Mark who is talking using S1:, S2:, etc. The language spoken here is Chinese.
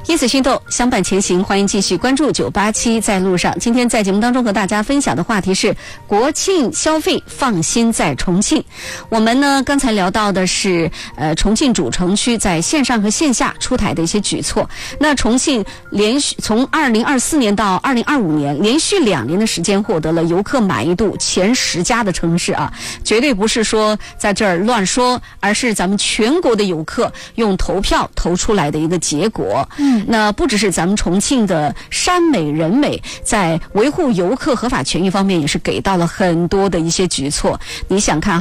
S1: 因此心动，相伴前行，欢迎继续关注987在路上。今天在节目当中和大家分享的话题是国庆消费放心在重庆。我们呢刚才聊到的是重庆主城区在线上和线下出台的一些举措。那重庆连续从2024年到2025年连续2年的时间获得了游客满意度前10家的城市啊，绝对不是说在这儿乱说，而是咱们全国的游客用投票投出来的一个结果。那不只是咱们重庆的山美人美，在维护游客合法权益方面也是给到了很多的一些举措。你想看